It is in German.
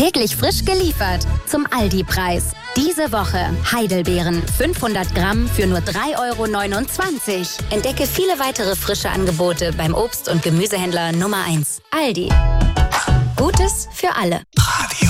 Täglich frisch geliefert zum Aldi-Preis. Diese Woche Heidelbeeren 500 Gramm für nur 3,29 €. Entdecke viele weitere frische Angebote beim Obst- und Gemüsehändler Nummer 1. Aldi. Gutes für alle.